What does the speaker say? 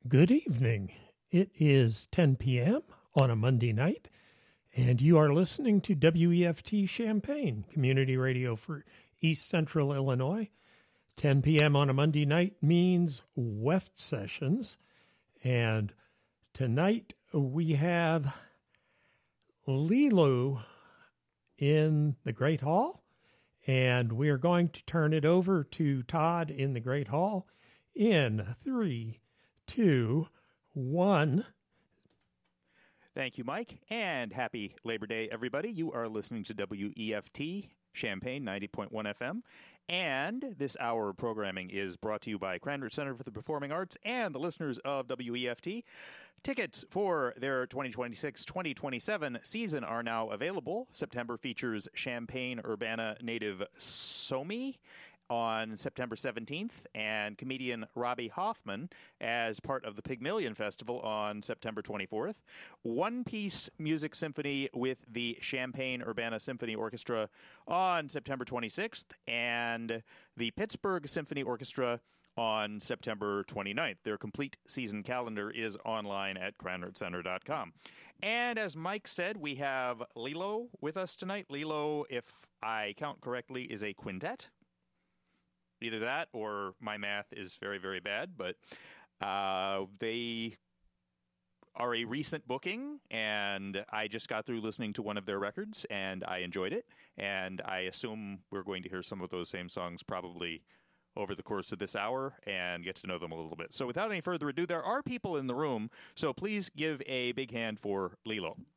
Good evening. It is 10 p.m. on a Monday night, and you are listening to WEFT Champaign, community radio for East Central Illinois. 10 p.m. on a Monday night means WEFT sessions, and tonight we have Lilo in the Great Hall, and we are going to turn it over to Todd in the Great Hall in 3, 2, 1. Thank you, Mike, and happy Labor Day, everybody. You are listening to WEFT Champaign 90.1 FM, and this hour of programming is brought to you by Cranbrook Center for the Performing Arts and the listeners of WEFT. Tickets for their 2026-2027 season are now available. September features Champaign-Urbana native Somi on September 17th, and comedian Robbie Hoffman as part of the Pygmalion Festival on September 24th. One Piece Music Symphony with the Champaign-Urbana Symphony Orchestra on September 26th, and the Pittsburgh Symphony Orchestra on September 29th. Their complete season calendar is online at cranardcenter.com. And as Mike said, we have Lilo with us tonight. Lilo, if I count correctly, is a quintet. Either that or my math is very, very bad, but they are a recent booking, and I just got through listening to one of their records, and I enjoyed it, and I assume we're going to hear some of those same songs probably over the course of this hour and get to know them a little bit. So without any further ado, there are people in the room, so please give a big hand for Lilo.